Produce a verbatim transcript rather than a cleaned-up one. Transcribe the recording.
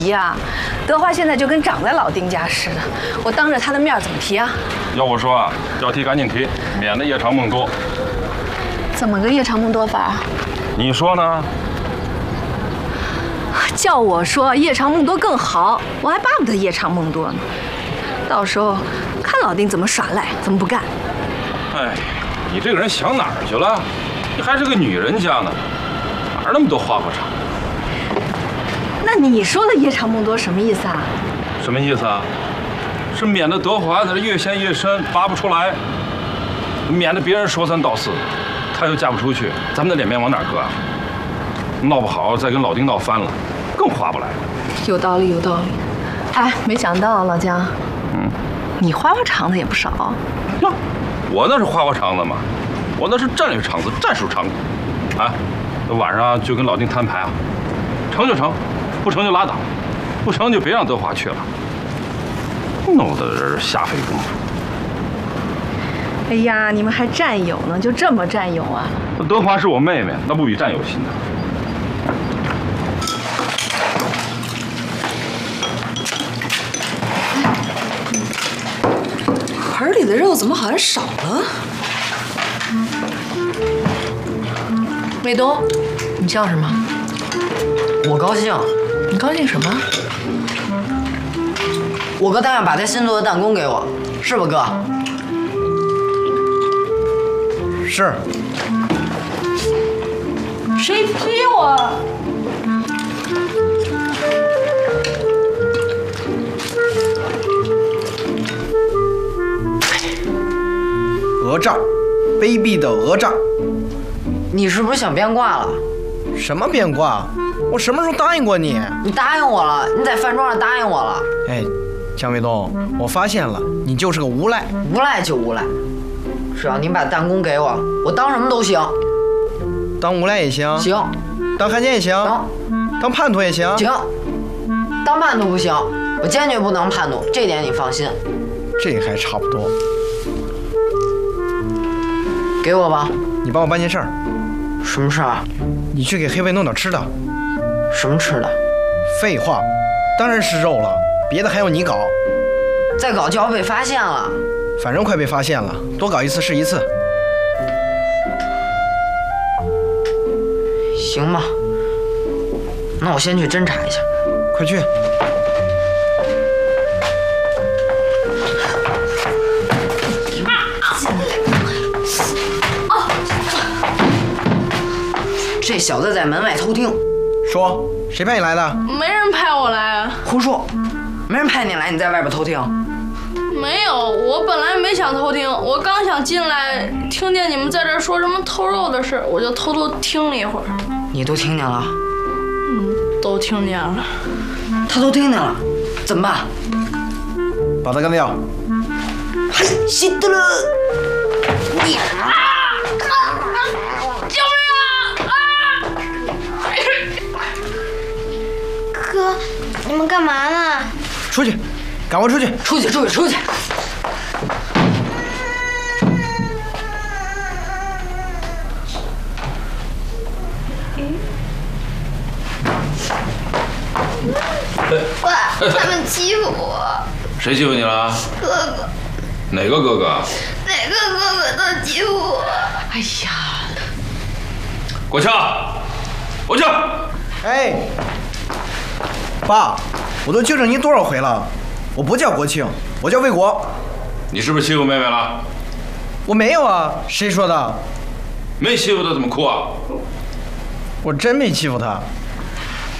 呀，德华现在就跟长在老丁家似的，我当着他的面怎么提啊？ 要我说啊，要提赶紧提，免得夜长梦多。 怎么个夜长梦多法？ 你说呢？ 叫我说夜长梦多更好，我还巴不得夜长梦多呢。到时候看老丁怎么耍赖，怎么不干。 哎，你这个人想哪儿去了？你还是个女人家呢，哪儿那么多花花肠？ 那你说的夜长梦多什么意思啊？ 什么意思啊？是免得德华在这越陷越深，拔不出来，免得别人说三道四，她又嫁不出去，咱们的脸面往哪儿搁啊？闹不好再跟老丁闹翻了，更划不来。 有道理，有道理。哎，没想到老姜， 嗯， 你花花肠子也不少。 哟，我那是花花肠子吗？我那是战略肠子，战术肠子。啊，晚上就跟老丁摊牌啊，成就成。不成就拉倒，不成就别让德华去了，弄得人瞎费功夫。 哎呀，你们还战友呢，就这么战友啊？ 德华是我妹妹，那不比战友亲呢。 盆里的肉怎么好像少了？卫东，你笑什么？ 我高兴。 你高兴什么？ 我哥答应把他新做的弹弓给我，是吧，哥？ 是。 谁批我？ 讹诈，卑鄙的讹诈！ 你是不是想变卦了？ 什么变卦？我什么时候答应过你？ 你答应我了，你在饭桌上答应我了。 哎，姜卫东，我发现了，你就是个无赖。 无赖就无赖，只要你把弹弓给我，我当什么都行。 当无赖也行。 行。 当汉奸也行。 行。 当叛徒也行。 行。当叛徒不行，我坚决不当叛徒，这点你放心。 这还差不多。 给我吧。 你帮我办件事儿。 什么事儿？ 你去给黑卫弄点吃的。 什么吃的？ 废话，当然是肉了，别的还要你搞。 再搞就要被发现了。 反正快被发现了，多搞一次是一次。 行吧，那我先去侦查一下。 快去。 这小子在门外偷听。 说，谁派你来的？ 没人派我来啊！ 胡说，没人派你来，你在外边偷听？ 没有，我本来没想偷听，我刚想进来，听见你们在这说什么偷肉的事，我就偷偷听了一会儿。 你都听见了？ 嗯，都听见了。 他都听见了，怎么办？ 把他干掉。 嘿，西德勒，你啊！救命啊！啊！ 哥，你们干嘛呢？ 出去，赶快出去！ 出去，出去，出去！ 爸，他们欺负我。 谁欺负你了？ 哥哥。 哪个哥哥？ 哪个哥哥都欺负我。 哎呀！ 国强，国强！ 哎，爸，我都纠正您多少回了，我不叫国庆，我叫卫国。 你是不是欺负妹妹了？ 我没有啊，谁说的？ 没欺负她怎么哭啊？ 我真没欺负她。